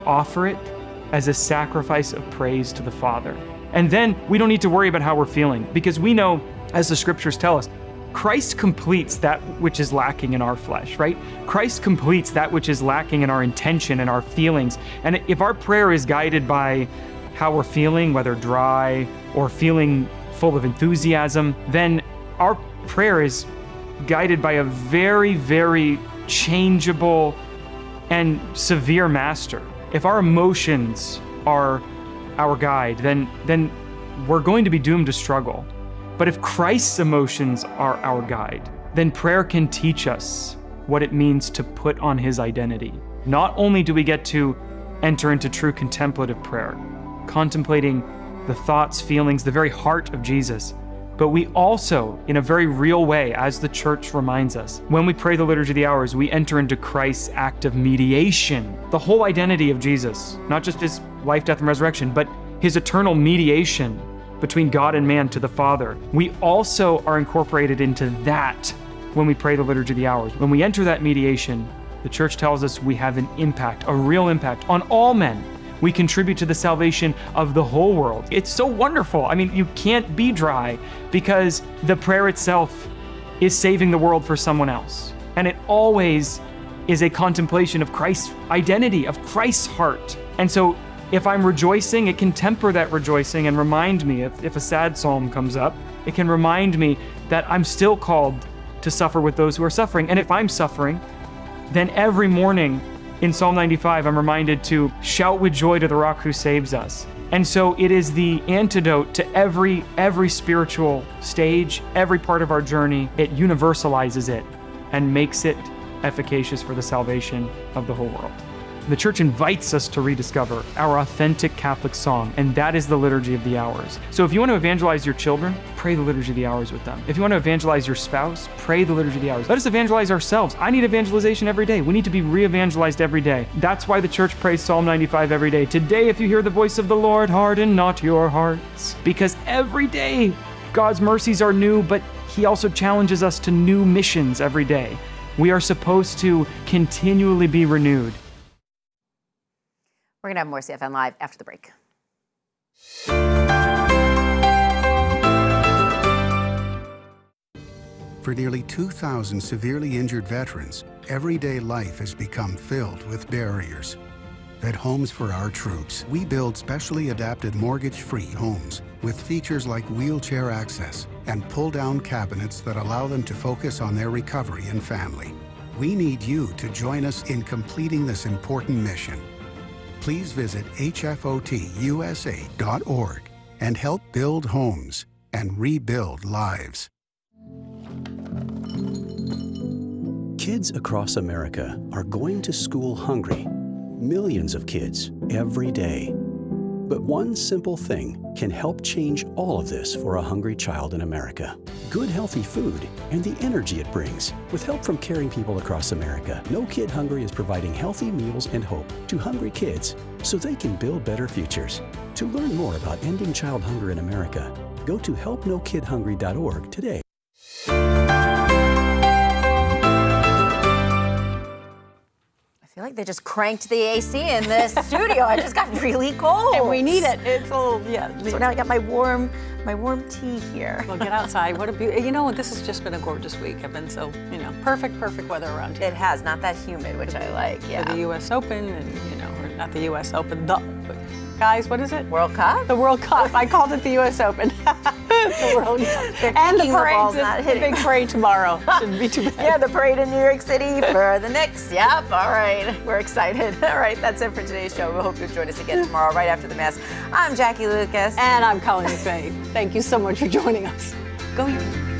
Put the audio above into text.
offer it as a sacrifice of praise to the Father. And then we don't need to worry about how we're feeling, because we know, as the scriptures tell us, Christ completes that which is lacking in our flesh, right? Christ completes that which is lacking in our intention and our feelings. And if our prayer is guided by how we're feeling, whether dry or feeling full of enthusiasm, then our prayer is guided by a very, very changeable and severe master. If our emotions are our guide, then we're going to be doomed to struggle. But if Christ's emotions are our guide, then prayer can teach us what it means to put on his identity. Not only do we get to enter into true contemplative prayer, contemplating the thoughts, feelings, the very heart of Jesus, but we also, in a very real way, as the church reminds us, when we pray the Liturgy of the Hours, we enter into Christ's act of mediation. The whole identity of Jesus, not just his life, death, and resurrection, but his eternal mediation between God and man to the Father. We also are incorporated into that when we pray the Liturgy of the Hours. When we enter that mediation, the church tells us we have an impact, a real impact on all men. We contribute to the salvation of the whole world. It's so wonderful. I mean, you can't be dry because the prayer itself is saving the world for someone else. And it always is a contemplation of Christ's identity, of Christ's heart. And so if I'm rejoicing, it can temper that rejoicing and remind me, if a sad psalm comes up, it can remind me that I'm still called to suffer with those who are suffering. And if I'm suffering, then every morning in Psalm 95, I'm reminded to shout with joy to the rock who saves us. And so it is the antidote to every spiritual stage, every part of our journey. It universalizes it and makes it efficacious for the salvation of the whole world. The church invites us to rediscover our authentic Catholic song, and that is the Liturgy of the Hours. So if you want to evangelize your children, pray the Liturgy of the Hours with them. If you want to evangelize your spouse, pray the Liturgy of the Hours. Let us evangelize ourselves. I need evangelization every day. We need to be re-evangelized every day. That's why the church prays Psalm 95 every day. Today, if you hear the voice of the Lord, harden not your hearts. Because every day, God's mercies are new, but he also challenges us to new missions every day. We are supposed to continually be renewed. We're going to have more CFN Live after the break. For nearly 2,000 severely injured veterans, everyday life has become filled with barriers. At Homes for Our Troops, we build specially adapted mortgage-free homes with features like wheelchair access and pull-down cabinets that allow them to focus on their recovery and family. We need you to join us in completing this important mission. Please visit hfotusa.org and help build homes and rebuild lives. Kids across America are going to school hungry. Millions of kids every day. But one simple thing can help change all of this for a hungry child in America. Good, healthy food and the energy it brings. With help from caring people across America, No Kid Hungry is providing healthy meals and hope to hungry kids so they can build better futures. To learn more about ending child hunger in America, go to helpnokidhungry.org today. I feel like they just cranked the AC in this studio. I just got really cold. And we need it. It's a little, yeah. So now I got my warm tea here. Well, get outside. What a beauty. You know, this has just been a gorgeous week. I've been so, perfect weather around here. It has, not that humid, which I like, yeah. For the U.S. Open and, or not the U.S. Open, guys, what is it? World Cup? The World Cup. I called it the U.S. Open. The World Cup. And the parade, the big parade tomorrow. Shouldn't be too bad. Yeah, the parade in New York City for the Knicks. Yep, all right. We're excited. All right, that's it for today's show. We hope you'll join us again tomorrow right after the Mass. I'm Jackie Lucas. And I'm Colleen McVeigh. Thank you so much for joining us. Go you.